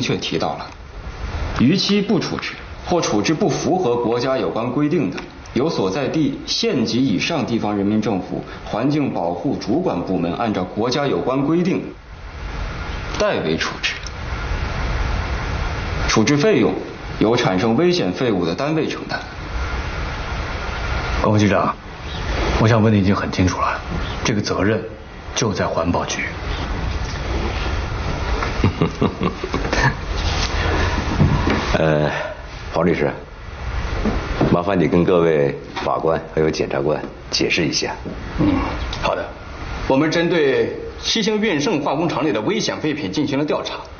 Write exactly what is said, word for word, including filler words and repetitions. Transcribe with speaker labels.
Speaker 1: 确提到了，逾期不处置或处置不符合国家有关规定的，由所在地县级以上地方人民政府环境保护主管部门按照国家有关规定代为处置。处置费用由产生危险废物的单位承担。
Speaker 2: 高副局长，我想问的已经很清楚了，这个责任就在环保局。
Speaker 3: 呃，黄律师，麻烦你跟各位法官还有检察官解释一下。
Speaker 4: 嗯，好的。我们针对七星运盛化工厂里的危险废品进行了调查，